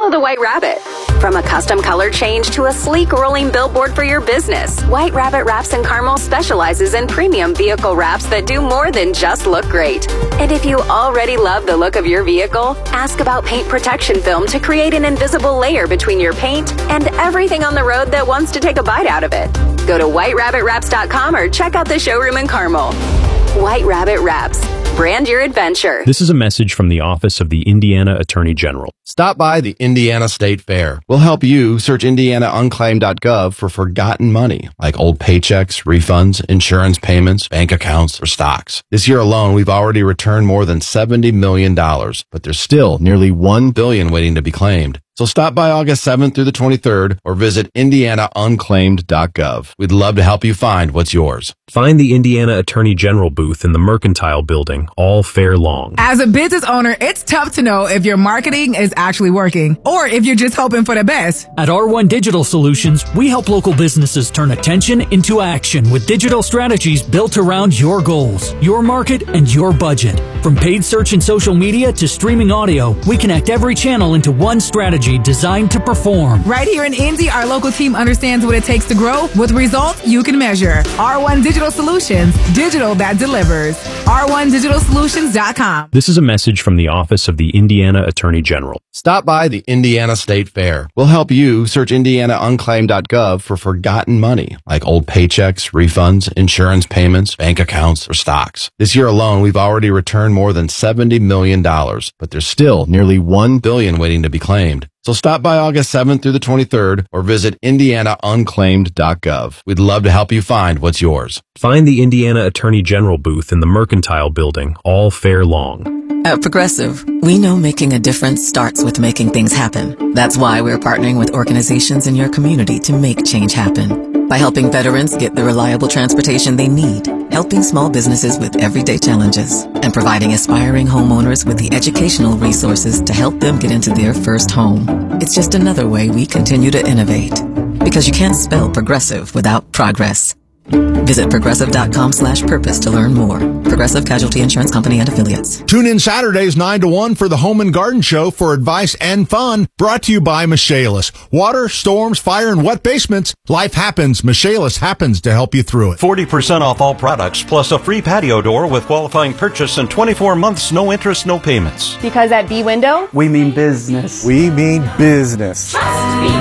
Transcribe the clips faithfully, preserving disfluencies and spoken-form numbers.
travel to White Rabbit. From a custom color change to a sleek rolling billboard for your business, White Rabbit Wraps and Carmel specializes in premium vehicle wraps that do more than just look great. And if you already love the look of your vehicle, ask about paint protection film to create an invisible layer between your paint and everything on the road that wants to take a bite out of it. Go to white rabbit wraps dot com or check out the showroom in Carmel. White Rabbit Wraps. Brand your adventure. This is a message from the Office of the Indiana Attorney General. Stop by the Indiana State Fair. We'll help you search indiana unclaimed dot gov for forgotten money, like old paychecks, refunds, insurance payments, bank accounts, or stocks. This year alone, we've already returned more than seventy million dollars, but there's still nearly one billion dollars waiting to be claimed. So stop by August seventh through the twenty-third or visit indiana unclaimed dot gov. We'd love to help you find what's yours. Find the Indiana Attorney General booth in the Mercantile Building all fair long. As a business owner, it's tough to know if your marketing is actually working or if you're just hoping for the best. At R one Digital Solutions, we help local businesses turn attention into action with digital strategies built around your goals, your market, and your budget. From paid search and social media to streaming audio, we connect every channel into one strategy designed to perform. Right here in Indy, our local team understands what it takes to grow with results you can measure. R one Digital Solutions, digital that delivers. R one digital solutions dot com. This is a message from the Office of the Indiana Attorney General. Stop by the Indiana State Fair. We'll help you search indiana unclaimed dot gov for forgotten money, like old paychecks, refunds, insurance payments, bank accounts, or stocks. This year alone, we've already returned more than seventy million dollars, but there's still nearly one billion dollars waiting to be claimed. So stop by August seventh through the twenty-third or visit indiana unclaimed dot gov. We'd love to help you find what's yours. Find the Indiana Attorney General booth in the Mercantile Building all fair long. At Progressive, we know making a difference starts with making things happen. That's why we're partnering with organizations in your community to make change happen. By helping veterans get the reliable transportation they need, helping small businesses with everyday challenges, and providing aspiring homeowners with the educational resources to help them get into their first home. It's just another way we continue to innovate. Because you can't spell progressive without progress. Visit progressive dot com slash purpose to learn more. Progressive Casualty Insurance Company and Affiliates. Tune in Saturdays nine to one for the Home and Garden Show for advice and fun. Brought to you by Michaelis. Water, storms, fire, and wet basements. Life happens. Michaelis happens to help you through it. forty percent off all products, plus a free patio door with qualifying purchase and twenty-four months, no interest, no payments. Because at B Window, we mean business. We mean business. Trust me.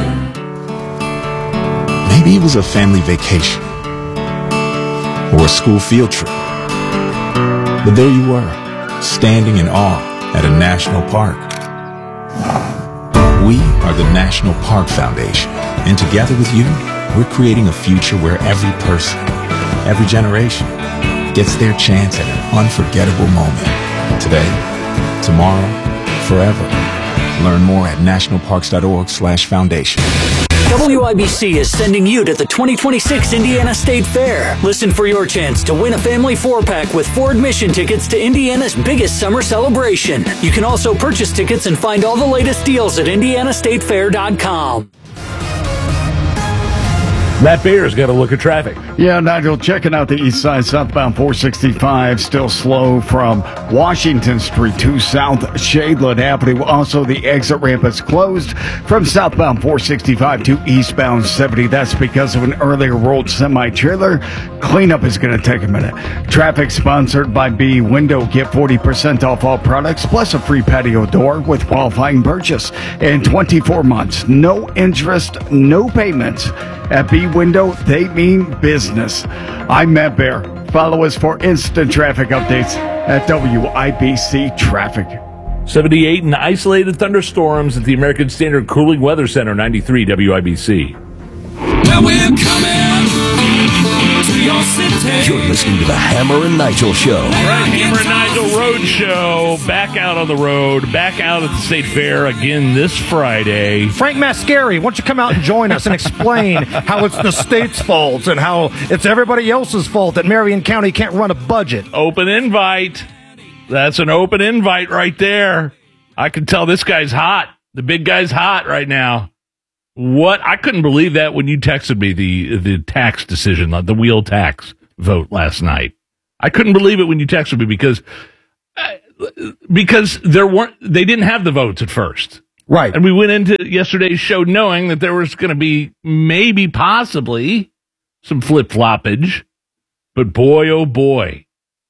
Maybe it was a family vacation. Or a school field trip. But there you were, standing in awe at a national park. We are the National Park Foundation, and together with you, we're creating a future where every person, every generation, gets their chance at an unforgettable moment. Today, tomorrow, forever. Learn more at national parks dot org slash foundation. W I B C is sending you to the twenty twenty-six Indiana State Fair. Listen for your chance to win a family four-pack with four admission tickets to Indiana's biggest summer celebration. You can also purchase tickets and find all the latest deals at indiana state fair dot com. Matt Beer's got a look at traffic. Yeah, Nigel, checking out the east side, southbound four sixty-five, still slow from Washington Street to South Shadeland Avenue. Also, the exit ramp is closed from southbound four sixty-five to eastbound seventy. That's because of an earlier rolled semi-trailer. Cleanup is going to take a minute. Traffic sponsored by B Window. Get forty percent off all products, plus a free patio door with qualifying purchase. In twenty-four months, no interest, no payments. At B Window, they mean business. I'm Matt Bear. Follow us for instant traffic updates at W I B C Traffic. seventy-eight and isolated thunderstorms at the American Standard Cooling Weather Center, ninety-three W I B C. Well, we're coming to your city. You're listening to the Hammer and Nigel Show. All right, Hammer and Nigel Road Show. Back out on the road. Back out at the State Fair again this Friday. Frank Mascari, why don't you come out and join us and explain how it's the state's fault and how it's everybody else's fault that Marion County can't run a budget. Open invite. That's an open invite right there. I can tell this guy's hot. The big guy's hot right now. What? I couldn't believe that when you texted me the the tax decision, the wheel tax vote last night. I couldn't believe it when you texted me because uh, because there weren't they didn't have the votes at first. Right. And we went into yesterday's show knowing that there was going to be maybe, possibly, some flip-floppage. But boy, oh boy,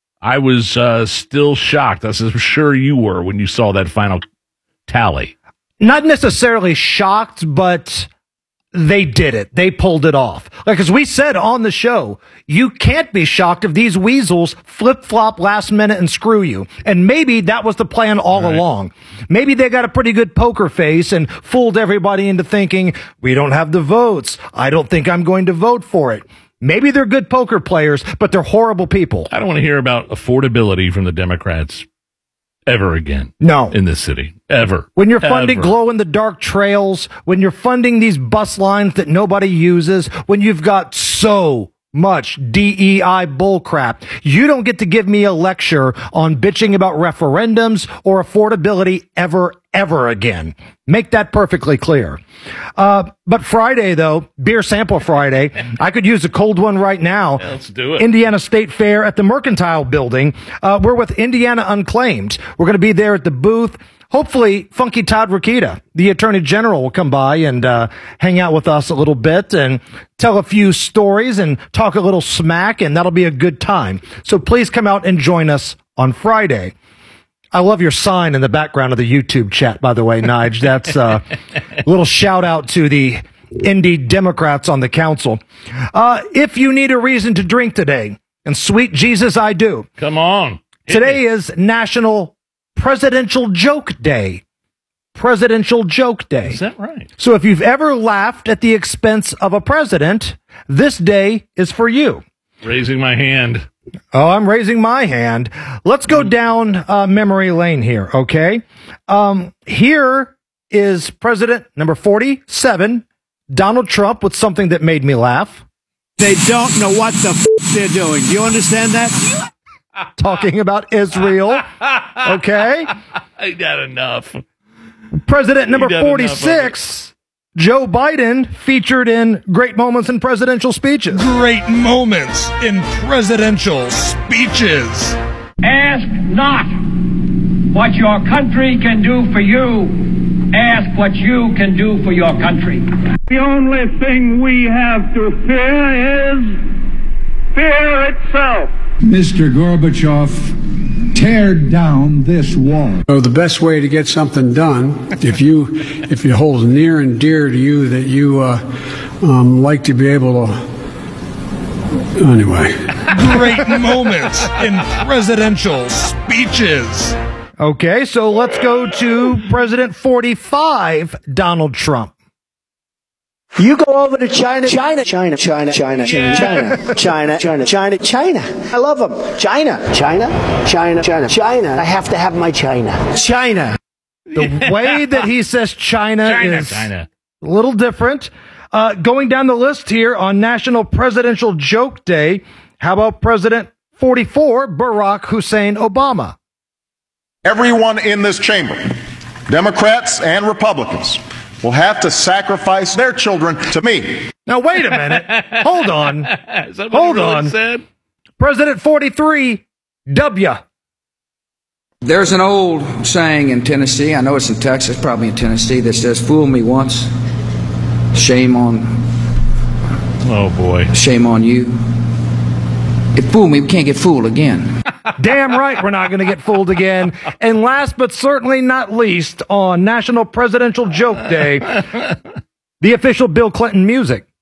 I was uh, still shocked, as I'm sure you were when you saw that final tally. Not necessarily shocked, but they did it. They pulled it off. Like, as we said on the show, you can't be shocked if these weasels flip-flop last minute and screw you. And maybe that was the plan all right. along. Maybe they got a pretty good poker face and fooled everybody into thinking, we don't have the votes. I don't think I'm going to vote for it. Maybe they're good poker players, but they're horrible people. I don't want to hear about affordability from the Democrats ever again. No. In this city. Ever. When you're funding Ever. glow-in-the-dark trails, when you're funding these bus lines that nobody uses, when you've got so much D E I bullcrap, you don't get to give me a lecture on bitching about referendums or affordability ever, ever again. Make that perfectly clear. Uh, but Friday, though, Beer Sample Friday, I could use a cold one right now. Yeah, let's do it. Indiana State Fair at the Mercantile Building. Uh, we're with Indiana Unclaimed. We're going to be there at the booth. Hopefully, Funky Todd Rokita, the Attorney General, will come by and uh, hang out with us a little bit and tell a few stories and talk a little smack, and that'll be a good time. So please come out and join us on Friday. I love your sign in the background of the YouTube chat, by the way, Nige. That's uh, a little shout out to the Indy Democrats on the council. Uh, if you need a reason to drink today, and sweet Jesus, I do. Come on. Today is National Presidential Joke Day. Presidential Joke Day. Is that right? So if you've ever laughed at the expense of a president, this day is for you. Raising my hand. Oh, I'm raising my hand. Let's go down uh, memory lane here, okay? Um, here is President number forty-seven, Donald Trump, with something that made me laugh. They don't know what the f- they're doing. Do you understand that? Talking about Israel, okay? I got enough. President number forty-six, Joe Biden, featured in Great Moments in Presidential Speeches. Great moments in presidential speeches. Ask not what your country can do for you. Ask what you can do for your country. The only thing we have to fear is fear itself. Mister Gorbachev, tear down this wall. So the best way to get something done, if you if it holds near and dear to you that you uh, um, like to be able to, anyway. Great moments in presidential speeches. Okay, so let's go to President forty-five, Donald Trump. You go over to China, China, China, China, China, China, China, China, China, China, China. I love them. China, China, China, China, China. I have to have my China. China. The way that he says China, China is China. a little different. Uh, going down the list here on National Presidential Joke Day, how about President forty-four, Barack Hussein Obama? Everyone in this chamber, Democrats and Republicans, will have to sacrifice their children to me. Now, wait a minute. Hold on. Is that what Hold he really on. said? President forty-three, W. There's an old saying in Tennessee, I know it's in Texas, probably in Tennessee, that says, fool me once, shame on... Oh, boy. Shame on you. If fool me, we can't get fooled again. Damn right we're not going to get fooled again. And last but certainly not least, on National Presidential Joke Day, the official Bill Clinton music.